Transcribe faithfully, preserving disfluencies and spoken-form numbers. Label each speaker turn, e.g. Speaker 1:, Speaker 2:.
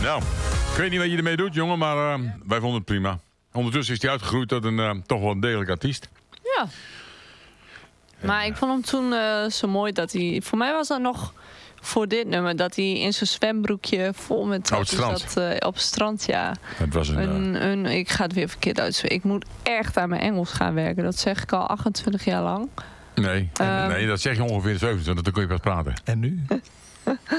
Speaker 1: Nou, ik weet niet wat je ermee doet, jongen, maar uh, wij vonden het prima. Ondertussen is hij uitgegroeid tot een uh, toch wel een degelijk artiest.
Speaker 2: Ja. Maar uh, ik vond hem toen uh, zo mooi dat hij... Voor mij was dat nog voor dit nummer... dat hij in zijn zwembroekje vol met...
Speaker 1: Oh, het strand.
Speaker 2: Zat, uh, op het strand, ja.
Speaker 1: Het was een...
Speaker 2: een,
Speaker 1: uh...
Speaker 2: een ik ga het weer verkeerd uitspreken. Ik moet echt aan mijn Engels gaan werken. Dat zeg ik al achtentwintig jaar lang.
Speaker 1: Nee,
Speaker 2: um,
Speaker 1: nee, dat zeg je ongeveer zevenentwintig, dan kun je pas praten.
Speaker 3: En nu?